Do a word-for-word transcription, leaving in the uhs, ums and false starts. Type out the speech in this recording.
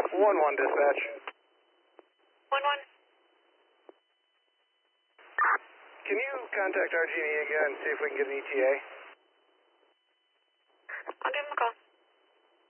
one one dispatch. one one. Can you contact R G and E again and see if we can get an E T A? I'll give him a call.